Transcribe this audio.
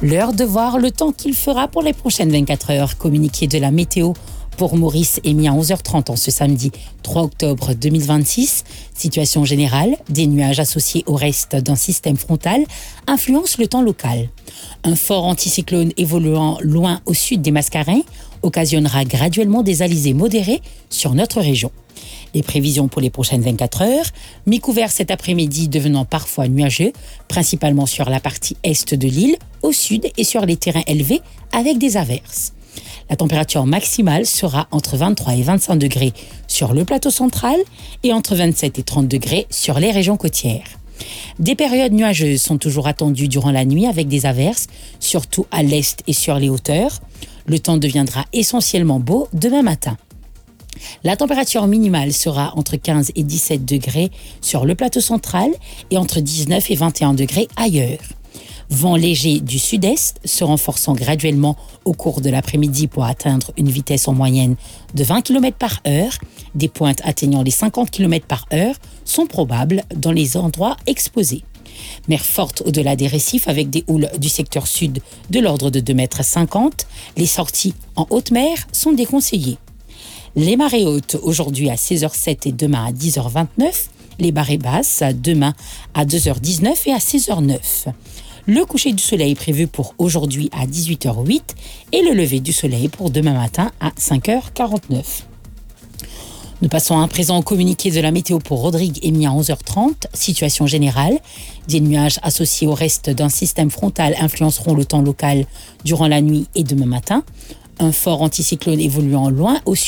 L'heure de voir le temps qu'il fera pour les prochaines 24 heures. Communiqué de la météo pour Maurice émis à 11h30 en ce samedi 3 octobre 2026. Situation générale, des nuages associés au reste d'un système frontal influencent le temps local. Un fort anticyclone évoluant loin au sud des Mascareins occasionnera graduellement des alizés modérés sur notre région. Les prévisions pour les prochaines 24 heures, mi-couvert cet après-midi devenant parfois nuageux, principalement sur la partie est de l'île, au sud et sur les terrains élevés avec des averses. La température maximale sera entre 23 et 25 degrés sur le plateau central et entre 27 et 30 degrés sur les régions côtières. Des périodes nuageuses sont toujours attendues durant la nuit avec des averses, surtout à l'est et sur les hauteurs. Le temps deviendra essentiellement beau demain matin. La température minimale sera entre 15 et 17 degrés sur le plateau central et entre 19 et 21 degrés ailleurs. Vent léger du sud-est se renforçant graduellement au cours de l'après-midi pour atteindre une vitesse en moyenne de 20 km par heure. Des pointes atteignant les 50 km par heure sont probables dans les endroits exposés. Mer forte au-delà des récifs avec des houles du secteur sud de l'ordre de 2,50 m. Les sorties en haute mer sont déconseillées. Les marées hautes aujourd'hui à 16h07 et demain à 10h29. Les marées basses demain à 2h19 et à 16h09. Le coucher du soleil est prévu pour aujourd'hui à 18h08 et le lever du soleil pour demain matin à 5h49. Nous passons à présent au communiqué de la météo pour Rodrigue émis à 11h30. Situation générale, des nuages associés au reste d'un système frontal influenceront le temps local durant la nuit et demain matin. Un fort anticyclone évoluant loin au sud